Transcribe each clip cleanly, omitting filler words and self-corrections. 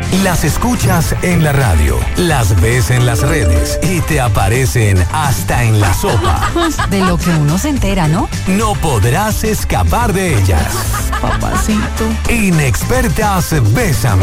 Las escuchas en la radio, las ves en las redes y te aparecen hasta en la sopa. De lo que uno se entera, ¿no? No podrás escapar de ellas. Papacito. Inexpertas Bésame.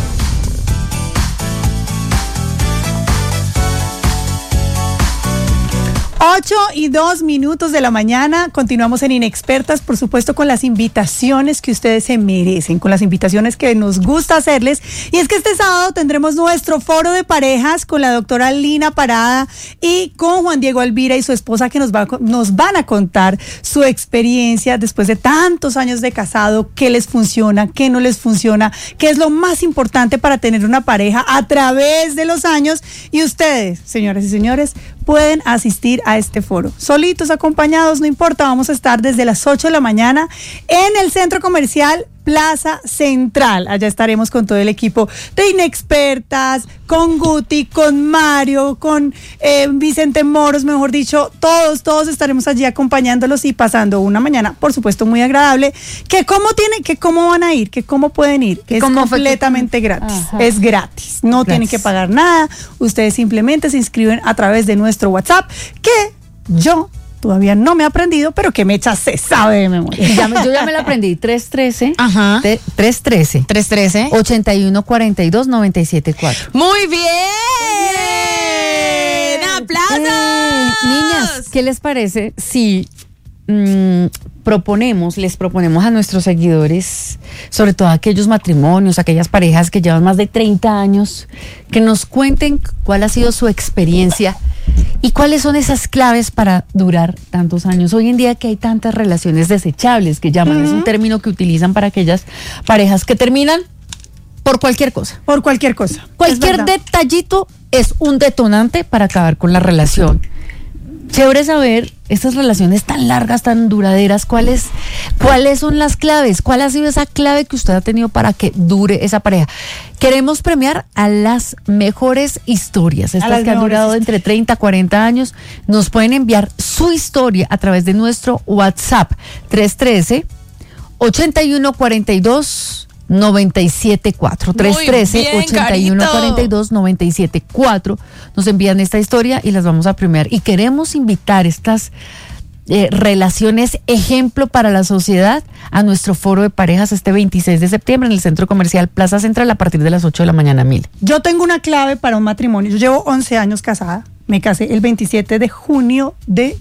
8:02 de la mañana, continuamos en Inexpertas, por supuesto con las invitaciones que ustedes se merecen, con las invitaciones que nos gusta hacerles, y es que este sábado tendremos nuestro foro de parejas con la doctora Lina Parada y con Juan Diego Alvira y su esposa, que nos van a contar su experiencia después de tantos años de casado, qué les funciona, qué no les funciona, qué es lo más importante para tener una pareja a través de los años, y ustedes, señoras y señores, pueden asistir a este foro. Solitos, acompañados, no importa, vamos a estar desde las 8 de la mañana en el Centro Comercial Plaza Central. Allá estaremos con todo el equipo de Inexpertas, con Guti, con Mario, con Vicente Moros, mejor dicho, todos estaremos allí acompañándolos y pasando una mañana, por supuesto, muy agradable. ¿Cómo van a ir? ¿Cómo pueden ir? Es completamente gratis. Ajá. Es gratis. No tienen que pagar nada. Ustedes simplemente se inscriben a través de nuestro WhatsApp, que yo todavía no me he aprendido, pero que Mecha se sabe de memoria. Yo ya me la aprendí. 313. Ajá. 313. 8142-974. ¡Muy bien! ¡Aplausos! Niñas, ¿qué les parece si les proponemos a nuestros seguidores, sobre todo a aquellos matrimonios, aquellas parejas que llevan más de 30 años, que nos cuenten cuál ha sido su experiencia y cuáles son esas claves para durar tantos años? Hoy en día que hay tantas relaciones desechables que llaman, es un término que utilizan para aquellas parejas que terminan por cualquier cosa. Por cualquier cosa. Cualquier detallito es un detonante para acabar con la relación. Chévere saber estas relaciones tan largas, tan duraderas, ¿cuáles son las claves? ¿Cuál ha sido esa clave que usted ha tenido para que dure esa pareja? Queremos premiar a las mejores historias, estas que han durado entre 30 a 40 años. Nos pueden enviar su historia a través de nuestro WhatsApp 313-8142-974. 313-8142-974. Nos envían esta historia y las vamos a premiar. Y queremos invitar estas relaciones ejemplo para la sociedad a nuestro foro de parejas este 26 de septiembre en el Centro Comercial Plaza Central a partir de las 8 de la mañana. Yo tengo una clave para un matrimonio. Yo llevo 11 años casada. Me casé el 27 de junio de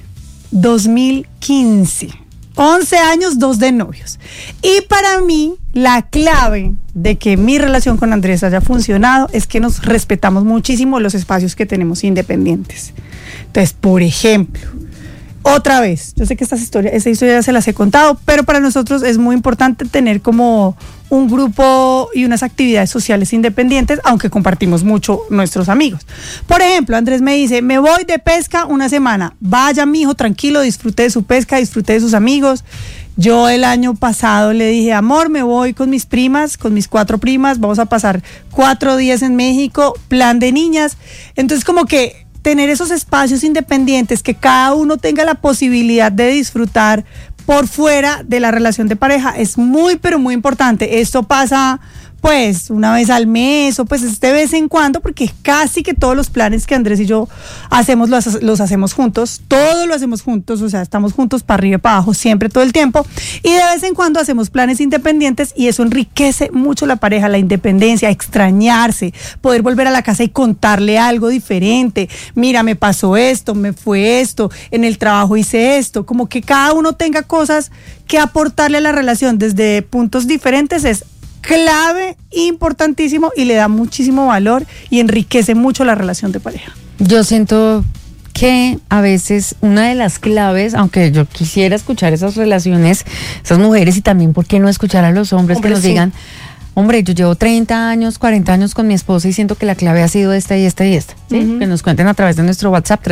2015. 11 años, 2 de novios. Y para mí, la clave de que mi relación con Andrés haya funcionado es que nos respetamos muchísimo los espacios que tenemos independientes. Entonces, por ejemplo, otra vez, yo sé que esta historia se las he contado, pero para nosotros es muy importante tener como un grupo y unas actividades sociales independientes, aunque compartimos mucho nuestros amigos. Por ejemplo, Andrés me dice, me voy de pesca una semana. Vaya, mijo, tranquilo, disfrute de su pesca, disfrute de sus amigos. Yo el año pasado le dije, amor, me voy con mis primas, con mis 4 primas, vamos a pasar 4 días en México, plan de niñas. Entonces, como que tener esos espacios independientes, que cada uno tenga la posibilidad de disfrutar por fuera de la relación de pareja, es muy, pero muy importante. Esto pasa pues una vez al mes o pues de vez en cuando, porque casi que todos los planes que Andrés y yo hacemos los hacemos juntos, todo lo hacemos juntos, o sea, estamos juntos para arriba y para abajo, siempre, todo el tiempo, y de vez en cuando hacemos planes independientes, y eso enriquece mucho la pareja, la independencia, extrañarse, poder volver a la casa y contarle algo diferente. Mira, me pasó esto, me fue esto, en el trabajo hice esto, como que cada uno tenga cosas que aportarle a la relación desde puntos diferentes es clave, importantísimo, y le da muchísimo valor y enriquece mucho la relación de pareja. Yo siento que a veces una de las claves, aunque yo quisiera escuchar esas relaciones, esas mujeres, y también, ¿por qué no escuchar a los hombres que nos digan, hombre, yo llevo 30 años, 40 años con mi esposa y siento que la clave ha sido esta y esta y esta, ¿sí? Uh-huh. Que nos cuenten a través de nuestro WhatsApp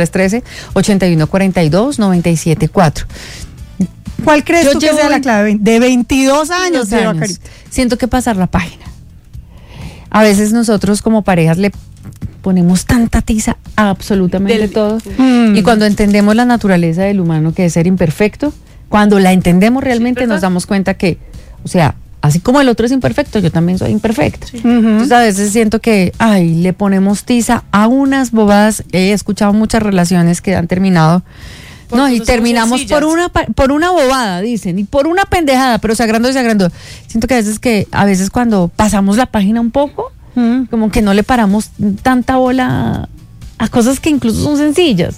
313-8142-974. ¿Cuál crees tú que sea la clave? De 22 años. Siento que pasar la página. A veces nosotros como parejas le ponemos tanta tiza a absolutamente todo. Y cuando entendemos la naturaleza del humano, que es ser imperfecto, cuando la entendemos realmente nos damos cuenta que, o sea, así como el otro es imperfecto, yo también soy imperfecta. Entonces a veces siento que, le ponemos tiza a unas bobadas. He escuchado muchas relaciones que han terminado. Y terminamos por una bobada, dicen, y por una pendejada, pero se agrandó. Siento que a veces cuando pasamos la página un poco, como que no le paramos tanta bola a cosas que incluso son sencillas.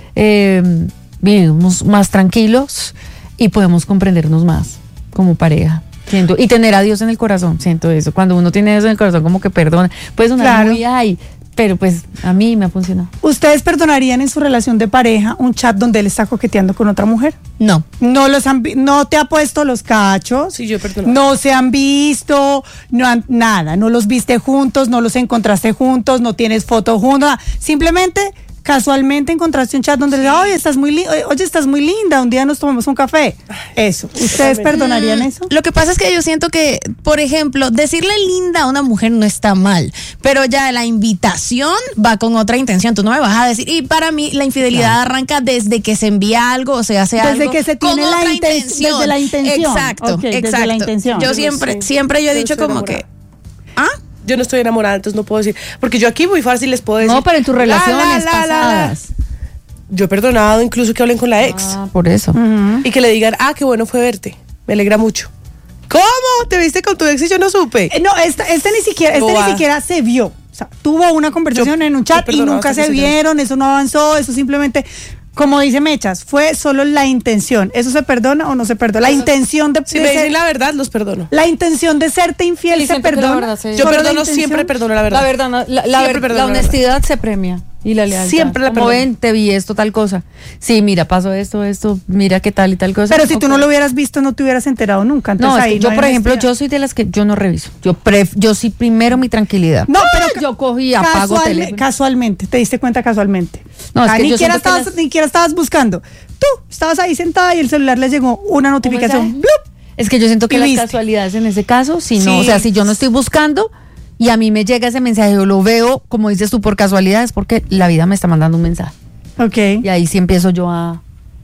Vivimos más tranquilos y podemos comprendernos más como pareja. Siento, y tener a Dios en el corazón, siento eso. Cuando uno tiene eso en el corazón, como que perdona. Puede sonar muy pero pues a mí me ha funcionado. ¿Ustedes perdonarían en su relación de pareja un chat donde él está coqueteando con otra mujer? No. No te ha puesto los cachos. Sí, yo perdono. No se han visto, nada. No los viste juntos, no los encontraste juntos, no tienes fotos juntos. Simplemente, casualmente encontraste un chat donde le dice, oye, estás muy linda, un día nos tomamos un café. Eso. ¿Ustedes perdonarían eso? Lo que pasa es que yo siento que, por ejemplo, decirle linda a una mujer no está mal, pero ya la invitación va con otra intención. Tú no me vas a decir, y para mí la infidelidad arranca desde que se envía algo o se hace algo. Desde que se tiene la intención. Desde la intención. Exacto, okay, exacto. Desde la intención. Yo siempre yo he dicho como que, yo no estoy enamorada, entonces no puedo decir, porque yo aquí muy fácil les puedo decir. No, pero en tus relaciones pasadas. Yo he perdonado incluso que hablen con la ex. Por eso. Y que le digan, qué bueno fue verte, me alegra mucho. ¿Cómo? ¿Te viste con tu ex y yo no supe? No, este ni siquiera se vio. O sea, tuvo una conversación en un chat y nunca se vieron, eso no avanzó, eso simplemente, como dice Mechas, fue solo la intención. ¿Eso se perdona o no se perdona? La intención de... Si me dicen la verdad, los perdono. La intención de serte infiel se perdona. Yo perdono, siempre perdono la verdad. La verdad, la honestidad se premia. Y la lealtad. Siempre la como perdono. ven, te vi esto, tal cosa. Sí, mira, pasó esto, mira qué tal y tal cosa. Pero si tú no lo hubieras visto, no te hubieras enterado nunca. Entonces, no, ahí yo, por ejemplo, yo soy de las que yo no reviso. Yo sí primero mi tranquilidad. No, pero yo cogí, apago teléfono. Casualmente, te diste cuenta casualmente. No, es que ni siquiera estabas buscando. Tú estabas ahí sentada y el celular le llegó una notificación. ¡Blup! Es que yo siento que Y las viste. casualidades en ese caso, si no, Sí. o sea, si yo no estoy buscando y a mí me llega ese mensaje o lo veo, como dices tú, por casualidad, es porque la vida me está mandando un mensaje. Ok. Y ahí sí empiezo yo a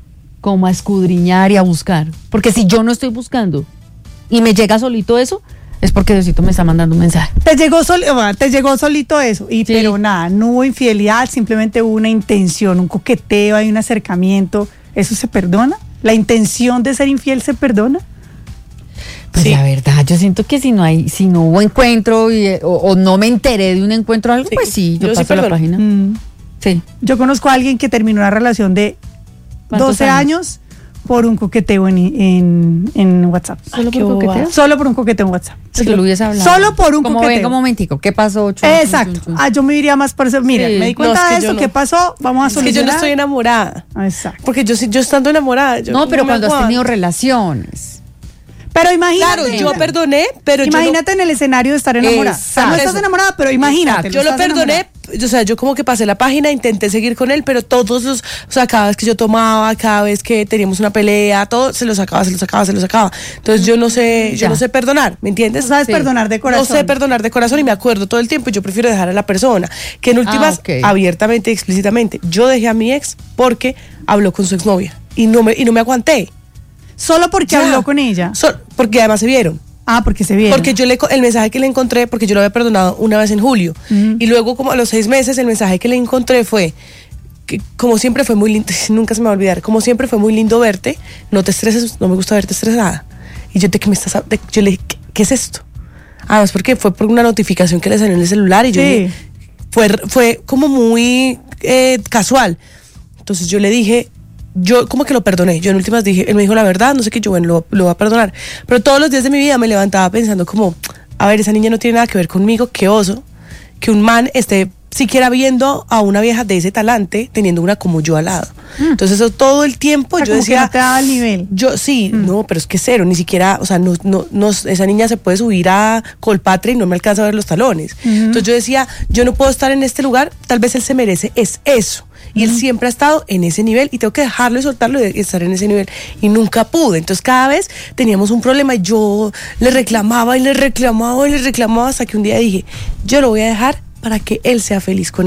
escudriñar y a buscar. Porque si yo no estoy buscando y me llega solito eso, es porque Diosito me está mandando un mensaje. Te llegó solito eso. Sí. Pero nada, no hubo infidelidad, simplemente hubo una intención, un coqueteo, hay un acercamiento. ¿Eso se perdona? ¿La intención de ser infiel se perdona? Pues Sí. la verdad, yo siento que si no hubo encuentro o no me enteré de un encuentro o algo, Sí, pues sí, yo yo sí paso la perdono. página. Sí. Yo conozco a alguien que terminó una relación de ¿Cuántos 12 años por un coqueteo en WhatsApp. ¿Solo qué por bobada. coqueteo? Solo por un coqueteo en WhatsApp. Si yo lo hubiese hablado. Solo por un como coqueteo. ven, como momentico, ¿qué pasó? Exacto. Yo me diría más por eso. Mira, Sí. me di cuenta No, es que de yo eso, no. ¿qué pasó? Vamos a Es que solucionar. yo no estoy enamorada. Exacto. Porque yo estando enamorada. No, pero me cuando has aguanto. tenido relaciones. Pero imagínate. Claro, yo perdoné, pero Imagínate en el escenario de estar enamorada. O sea, no Exacto. estás enamorada, pero imagínate. yo lo estás perdoné, enamorada. o sea, yo como que pasé la página, intenté seguir con él, pero o sea, cada vez que yo tomaba, cada vez que teníamos una pelea, todo se lo sacaba. Entonces yo no sé perdonar, ¿me entiendes? No sabes perdonar de corazón. No sé perdonar de corazón y me acuerdo todo el tiempo y yo prefiero dejar a la persona. Que en últimas, ok. abiertamente y explícitamente, yo dejé a mi ex porque habló con su exnovia y no me aguanté. Solo porque Ya. habló con ella. Porque además se vieron. Porque se vieron. Porque el mensaje que le encontré, porque yo lo había perdonado una vez en julio, y luego como a los 6 meses el mensaje que le encontré fue que como siempre fue muy lindo, nunca se me va a olvidar, como siempre fue muy lindo verte, no te estreses, no me gusta verte estresada. Y yo, yo le dije, ¿qué es esto? Es porque fue por una notificación que le salió en el celular y yo Sí. dije, fue como muy casual. Entonces yo le dije, yo como que lo perdoné. Yo en últimas dije, él me dijo la verdad, no sé qué, yo bueno, lo voy a perdonar. Pero todos los días de mi vida me levantaba pensando como, a ver, esa niña no tiene nada que ver conmigo, qué oso, que un man esté siquiera viendo a una vieja de ese talante teniendo una como yo al lado. Entonces eso todo el tiempo O sea, yo como decía, que no te daba el nivel. yo sí, no, pero es que cero, ni siquiera, o sea, no, esa niña se puede subir a Colpatria y no me alcanza a ver los talones. Entonces yo decía, yo no puedo estar en este lugar, tal vez él se merece, es eso. Y él siempre ha estado en ese nivel y tengo que dejarlo y soltarlo y estar en ese nivel. Y nunca pude. Entonces cada vez teníamos un problema y yo le reclamaba hasta que un día dije, yo lo voy a dejar para que él sea feliz con ella.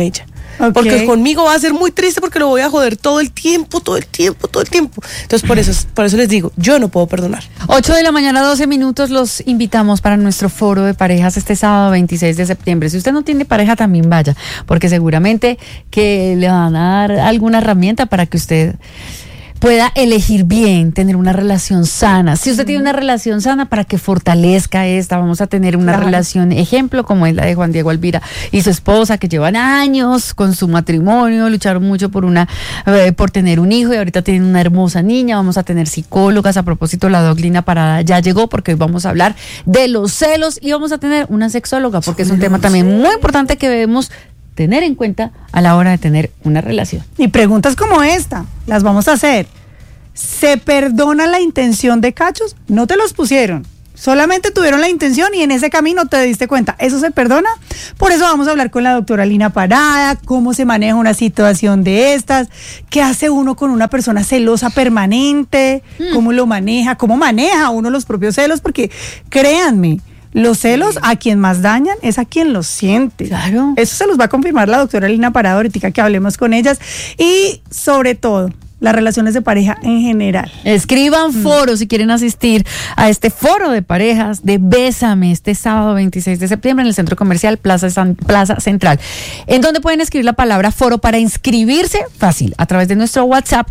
Ok. Porque conmigo va a ser muy triste porque lo voy a joder todo el tiempo. Entonces por eso les digo, yo no puedo perdonar. 8 de la mañana, 12 minutos, los invitamos para nuestro foro de parejas este sábado 26 de septiembre. Si usted no tiene pareja, también vaya, porque seguramente que le van a dar alguna herramienta para que usted pueda elegir bien, tener una relación sana. Si usted tiene una relación sana, para que fortalezca esta, vamos a tener una relación ejemplo como es la de Juan Diego Alvira y su esposa, que llevan años con su matrimonio, lucharon mucho por tener un hijo y ahorita tienen una hermosa niña. Vamos a tener psicólogas. A propósito, la doc Lina Parada ya llegó, porque hoy vamos a hablar de los celos y vamos a tener una sexóloga, porque es un tema también muy importante que debemos tener en cuenta a la hora de tener una relación. Y preguntas como esta, las vamos a hacer. ¿Se perdona la intención de cachos? No te los pusieron, solamente tuvieron la intención y en ese camino te diste cuenta. ¿Eso se perdona? Por eso vamos a hablar con la doctora Lina Parada, cómo se maneja una situación de estas, qué hace uno con una persona celosa permanente, cómo lo maneja, cómo maneja uno los propios celos, porque créanme, los celos a quien más dañan es a quien los siente. Claro. Eso se los va a confirmar la doctora Lina Parada ahorita que hablemos con ellas. Y sobre todo, las relaciones de pareja en general. Escriban foro si quieren asistir a este foro de parejas de Bésame este sábado 26 de septiembre en el Centro Comercial Plaza Central. ¿En dónde pueden escribir la palabra foro para inscribirse? Fácil, a través de nuestro WhatsApp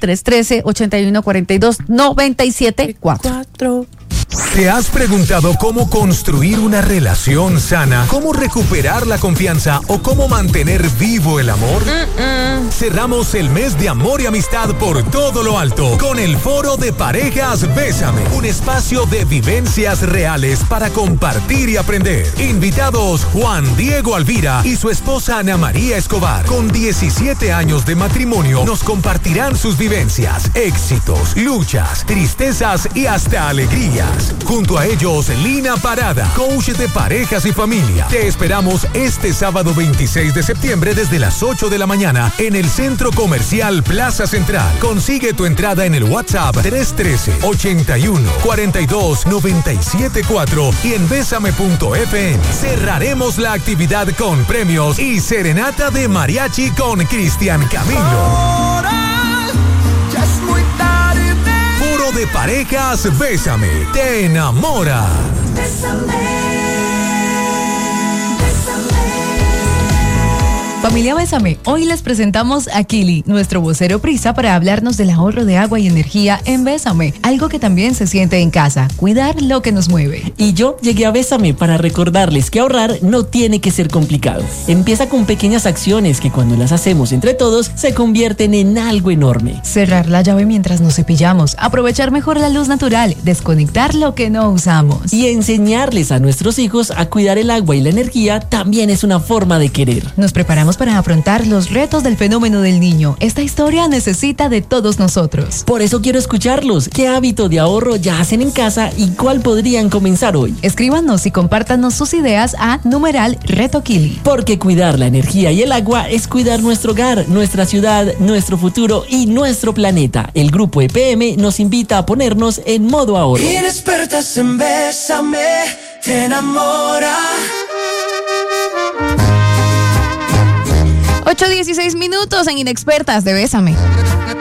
313-8142-974. ¿Te has preguntado cómo construir una relación sana, cómo recuperar la confianza o cómo mantener vivo el amor? Cerramos el mes de amor y amistad por todo lo alto con el Foro de Parejas Bésame, un espacio de vivencias reales para compartir y aprender. Invitados Juan Diego Alvira y su esposa Ana María Escobar. Con 17 años de matrimonio nos compartirán sus vivencias, éxitos, luchas, tristezas y hasta alegrías. Junto a ellos, Lina Parada, coach de parejas y familia. Te esperamos este sábado 26 de septiembre desde las 8 de la mañana en el Centro Comercial Plaza Central. Consigue tu entrada en el WhatsApp 313-8142-974 y en besame.fm. Cerraremos la actividad con premios y serenata de mariachi con Cristian Camilo. Foro de Parejas Bésame, te enamora. Familia Bésame, hoy les presentamos a Kili, nuestro vocero prisa, para hablarnos del ahorro de agua y energía en Bésame, algo que también se siente en casa, cuidar lo que nos mueve. Y yo llegué a Bésame para recordarles que ahorrar no tiene que ser complicado. Empieza con pequeñas acciones que cuando las hacemos entre todos se convierten en algo enorme. Cerrar la llave mientras nos cepillamos, aprovechar mejor la luz natural, desconectar lo que no usamos. Y enseñarles a nuestros hijos a cuidar el agua y la energía también es una forma de querer. Nos preparamos para afrontar los retos del fenómeno del niño. Esta historia necesita de todos nosotros. Por eso quiero escucharlos. ¿Qué hábito de ahorro ya hacen en casa y cuál podrían comenzar hoy? Escríbanos y compártanos sus ideas a #Reto Kili. Porque cuidar la energía y el agua es cuidar nuestro hogar, nuestra ciudad, nuestro futuro y nuestro planeta. El Grupo EPM nos invita a ponernos en modo ahorro. Inexpertas en Bésame, te enamora. 8:16 en Inexpertas de Bésame.